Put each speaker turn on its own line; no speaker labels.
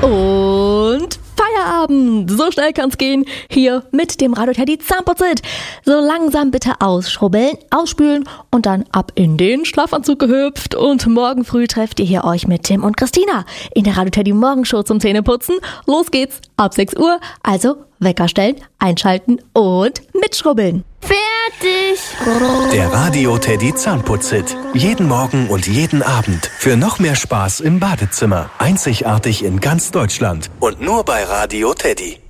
Und Feierabend. So schnell kann's gehen. Hier mit dem Radio Teddy Zahnputzit. So langsam bitte ausschrubbeln, ausspülen und dann ab in den Schlafanzug gehüpft. Und morgen früh trefft ihr hier euch mit Tim und Christina in der Radio Teddy Morgenshow zum Zähneputzen. Los geht's ab 6 Uhr. Also Wecker stellen, einschalten und mitschrubbeln.
Fertig!
Der Radio Teddy Zahnputzit. Jeden Morgen und jeden Abend. Für noch mehr Spaß im Badezimmer. Einzigartig in ganz Deutschland. Und nur bei Radio Teddy.